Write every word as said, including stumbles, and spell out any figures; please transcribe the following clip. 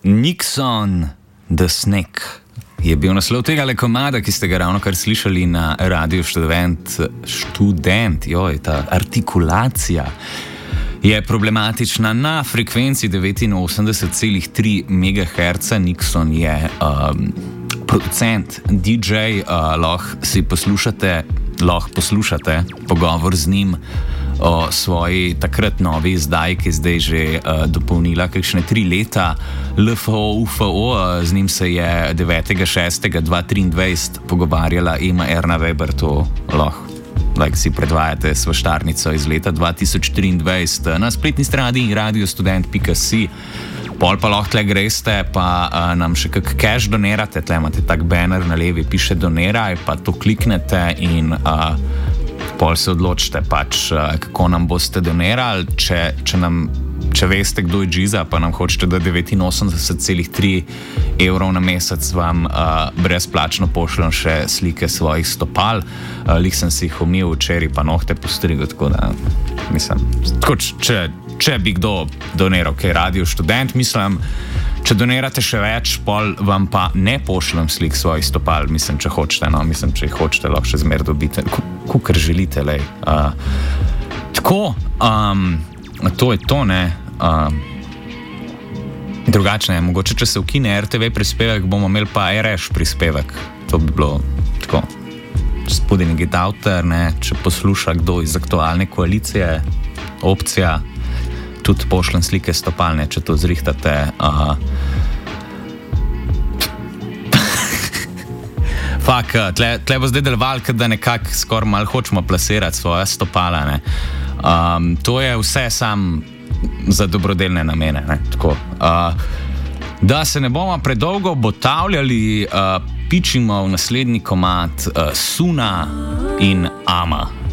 Nixon the Snake je bil naslov tega komada, ki ste ga ravno kar slišali na Radiu Študent. Študent, joj, ta artikulacija je problematična na frekvenci devetinosemdeset celih tri megaherca. Nixon je um, producent, D J, uh, lahko si poslušate, lahko poslušate pogovor z njim o svoji takrat novi izdaji, ki je zdaj že uh, dopolnila kakšne tri leta. L F O, U F O, uh, z njim se je devetega šestega dva tisoč triindvajset pogovarjala Ema Erna Weber, to lahko like, si predvajate s vaštarnico iz leta dva tisoč triindvajset na spletni strani radiostudent pika si. Pol pa lahko tle greste, pa uh, nam še kak cash donirate, tle imate tak banner na levi, piše doniraj, pa to kliknete in uh, pol se odločite pač, uh, kako nam boste donirali. Če, če, nam, če veste, kdo je Džiza, pa nam hočete da devetinosemdeset celih tri evrov na mesec, vam uh, brezplačno pošljem še slike svojih stopal. Uh, lih sem si jih umil včeraj, pa nohte postrigel, tako da mislim, tako če Če bi kdo doniral, kaj Radio Študent, mislim, če donirate še več, pol vam pa ne pošljem slik svojih stopal, mislim, če hočete, no, mislim, če jih hočete, lahko še zmer dobite, kakor želite, lej. Uh, tako, um, to je to, ne. Uh, drugačne, mogoče, če se ukine R T V prispevek, bomo imeli pa R Š prispevek. To bi bilo tako, spodini get outer, ne, če posluša kdo iz aktualne koalicije, opcija, tudi pošljem slike stopalne, če to zrihtate. Uh... Fak, tle, tle bo zdaj deloval, da nekako skoraj malo hočemo plasirati svoje stopala. Ne? Um, to je vse sam za dobrodelne namene. Ne? Tako, uh, da se ne bomo predolgo obotavljali, uh, pičimo v naslednji komad uh, Suna in Ama.